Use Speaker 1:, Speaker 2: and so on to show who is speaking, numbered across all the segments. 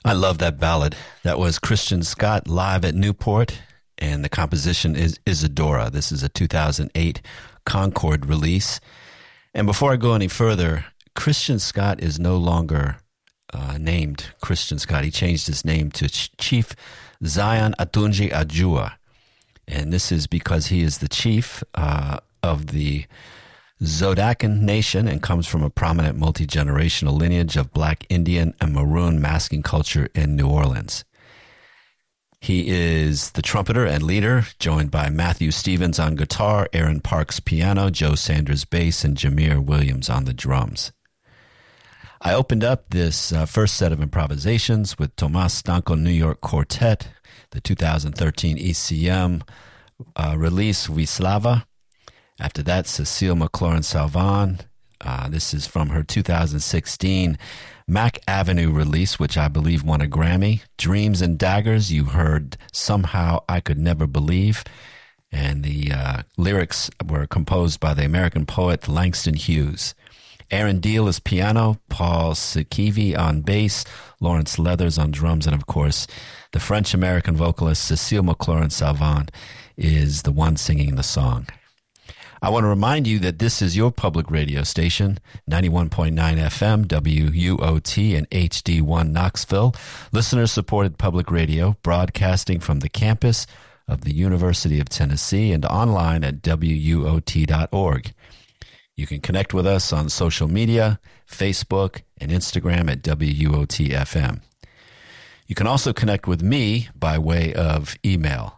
Speaker 1: I love that ballad. That was Christian Scott live at Newport, and the composition is Isadora. This is a 2008 Concord release. And before I go any further, Christian Scott is no longer named Christian Scott. He changed his name to Chief Zion Atunji Ajua. And this is because he is the chief of the Zodakan Nation and comes from a prominent multi-generational lineage of Black, Indian, and Maroon masking culture in New Orleans. He is the trumpeter and leader, joined by Matthew Stevens on guitar, Aaron Parks piano, Joe Sanders bass, and Jameer Williams on the drums. I opened up this first set of improvisations with Tomas Stanko New York Quartet, the 2013 ECM release Vislava. After that, Cecile McLaurin Salvan. This is from her 2016 Mac Avenue release, which I believe won a Grammy. Dreams and Daggers, you heard Somehow I Could Never Believe. And the lyrics were composed by the American poet Langston Hughes. Aaron Deal is piano, Paul Sikivi on bass, Lawrence Leathers on drums, and of course, the French-American vocalist Cecile McLaurin Salvan is the one singing the song. I want to remind you that this is your public radio station, 91.9 FM, WUOT, and HD1 Knoxville, listener-supported public radio, broadcasting from the campus of the University of Tennessee and online at WUOT.org. You can connect with us on social media, Facebook, and Instagram at WUOT-FM. You can also connect with me by way of email,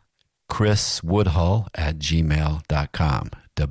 Speaker 1: chriswoodhull@gmail.com,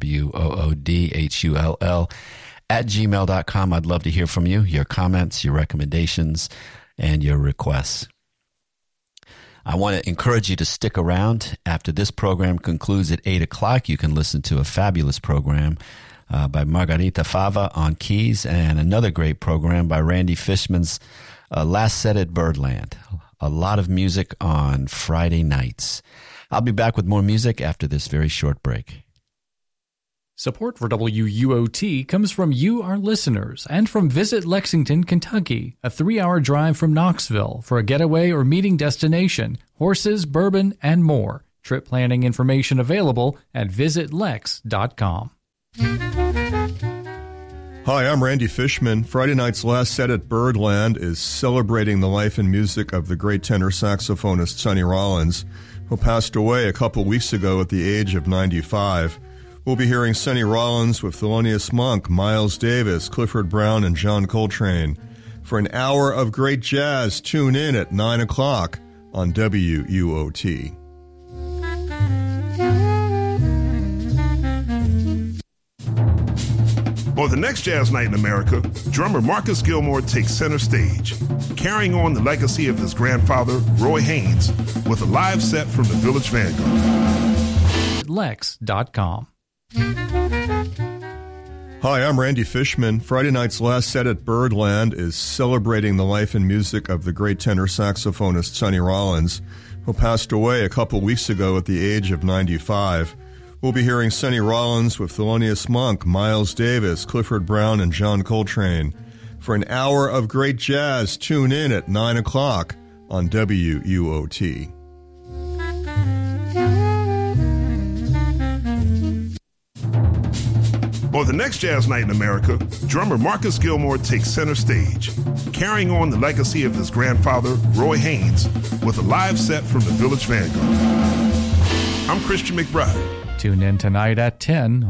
Speaker 1: WOODHULL @gmail.com. I'd love to hear from you, your comments, your recommendations, and your requests. I want to encourage you to stick around. After this program concludes at 8 o'clock, you can listen to a fabulous program by Margarita Fava on keys, and another great program by Randy Fishman's Last Set at Birdland. A lot of music on Friday nights. I'll be back with more music after this very short break.
Speaker 2: Support for WUOT comes from you, our listeners, and from Visit Lexington, Kentucky, a 3-hour drive from Knoxville for a getaway or meeting destination, horses, bourbon, and more. Trip planning information available at visitlex.com.
Speaker 3: Hi, I'm Randy Fishman. Friday night's Last Set at Birdland is celebrating the life and music of the great tenor saxophonist Sonny Rollins, who passed away a couple weeks ago at the age of 95. We'll be hearing Sonny Rollins with Thelonious Monk, Miles Davis, Clifford Brown, and John Coltrane. For an hour of great jazz, tune in at 9 o'clock on WUOT.
Speaker 4: On the next Jazz Night in America, drummer Marcus Gilmore takes center stage, carrying on the legacy of his grandfather, Roy Haynes, with a live set from the Village Vanguard.
Speaker 2: Lex.com.
Speaker 3: Hi, I'm Randy Fishman. Friday night's Last Set at Birdland is celebrating the life and music of the great tenor saxophonist Sonny Rollins, who passed away a couple weeks ago at the age of 95. We'll be hearing Sonny Rollins with Thelonious Monk, Miles Davis, Clifford Brown, and John Coltrane. For an hour of great jazz, tune in at 9 o'clock on WUOT.
Speaker 4: On the next Jazz Night in America, drummer Marcus Gilmore takes center stage, carrying on the legacy of his grandfather, Roy Haynes, with a live set from the Village Vanguard. I'm Christian McBride.
Speaker 2: Tune in tonight at 10